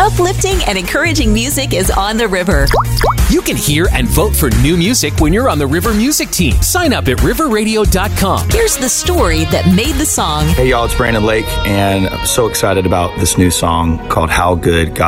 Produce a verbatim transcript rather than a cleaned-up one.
Uplifting and encouraging music is on the river. You can hear and vote for new music when you're on the River Music team. Sign up at river radio dot com. Here's the story that made the song. Hey, y'all, it's Brandon Lake, and I'm so excited about this new song called How Good God